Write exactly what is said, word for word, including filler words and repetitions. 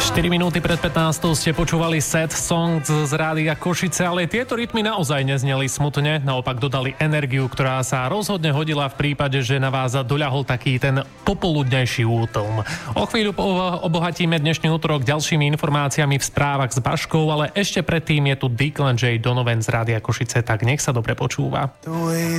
štyri minúty pred pätnástou ste počúvali Sad Song z rádia Košice, ale tieto rytmy naozaj nezneli smutne, naopak dodali energiu, ktorá sa rozhodne hodila v prípade, že na vás doľahol taký ten popoludnejší útlm. O chvíľu obohatíme dnešný útorok ďalšími informáciami v správach s Baškou, ale ešte predtým je tu Declan J. Donovan z rádia Košice, tak nech sa dobre počúva.